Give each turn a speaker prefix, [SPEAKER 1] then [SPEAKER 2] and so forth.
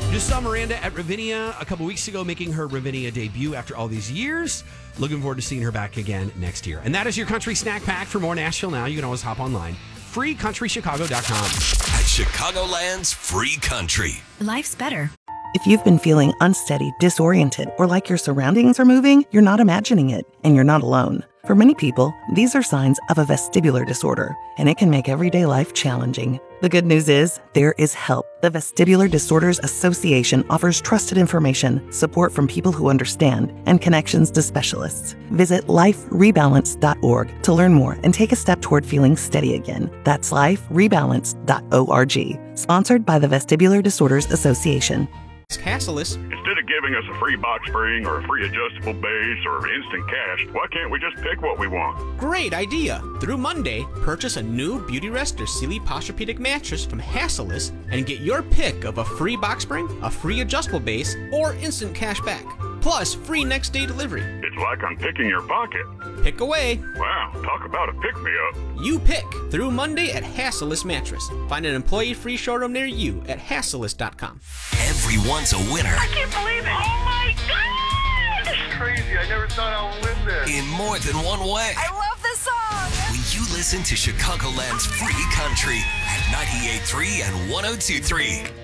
[SPEAKER 1] Just saw Miranda at Ravinia a couple weeks ago making her Ravinia debut after all these years. Looking forward to seeing her back again next year. And that is your country snack pack. For more Nashville Now, you can always hop online. FreeCountryChicago.com.
[SPEAKER 2] At Chicagoland's Free Country.
[SPEAKER 3] Life's better.
[SPEAKER 4] If you've been feeling unsteady, disoriented, or like your surroundings are moving, you're not imagining it, and you're not alone. For many people, these are signs of a vestibular disorder, and it can make everyday life challenging. The good news is, there is help. The Vestibular Disorders Association offers trusted information, support from people who understand, and connections to specialists. Visit liferebalance.org to learn more and take a step toward feeling steady again. That's liferebalance.org. Sponsored by the Vestibular Disorders Association.
[SPEAKER 5] Cassilus.
[SPEAKER 6] Instead of giving us a free box spring or a free adjustable base or instant cash, why can't we just pick what we want?
[SPEAKER 5] Great idea! Through Monday, purchase a new Beautyrest or Sealy Posturepedic mattress from Cassilus and get your pick of a free box spring, a free adjustable base, or instant cash back. Plus, free next day delivery.
[SPEAKER 6] It's like I'm picking your pocket.
[SPEAKER 5] Pick away.
[SPEAKER 6] Wow, talk about a pick-me-up.
[SPEAKER 5] You pick through Monday at Hasselus Mattress. Find an employee-free showroom near you at Hasselus.com.
[SPEAKER 2] Everyone's a winner.
[SPEAKER 7] I can't believe it. Oh, my God.
[SPEAKER 8] This is crazy. I never thought I would win this.
[SPEAKER 2] In more than one way.
[SPEAKER 7] I love this song.
[SPEAKER 2] When you listen to Chicagoland's Free Country at 98.3 and 102.3.